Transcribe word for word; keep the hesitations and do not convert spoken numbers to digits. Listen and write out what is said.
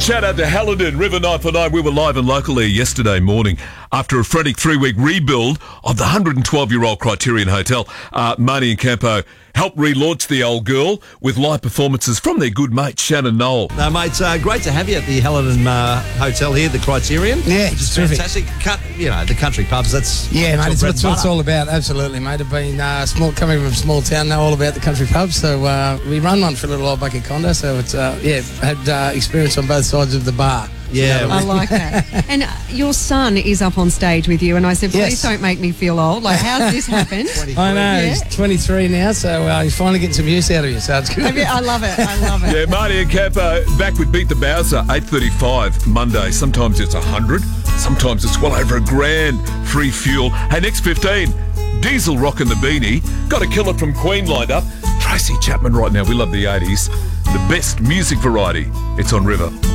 shout out to Hallinan, River nine four nine. We were live and local there yesterday morning after a frantic three-week rebuild of the one hundred twelve-year-old Criterion Hotel. Uh, Marnie and Campo helped relaunch the old girl with live performances from their good mate, Shannon Noel. No, mate, it's uh, great to have you at the Hallinan uh, Hotel here, the Criterion. Yeah, it's terrific. Fantastic. Cut, you know, the country pubs, that's... Yeah, mate, it's what what it's all about. Absolutely, mate. I've been uh, small, coming from a small town, know all about the country pubs. So uh, we run one for a little old bucket condo. So it's, uh, yeah, had uh, experience on both sides of the bar. Yeah. I like that. And uh, your son is up on stage with you, and I said, please Yes. don't make me feel old. Like, how's this happened? I know, Yeah. he's twenty-three now, so uh, he's finally getting some use out of you, so it's good. I, mean, I love it. I love it. Yeah, Marnie and Campo back with Beat the Bowser, eight thirty-five Monday. Sometimes it's a hundred, sometimes it's well over a grand free fuel. Hey, next fifteen, Diesel rocking the beanie. Got a killer from Queen lined up. Tracy Chapman right now. We love the eighties. The best music variety. It's on River.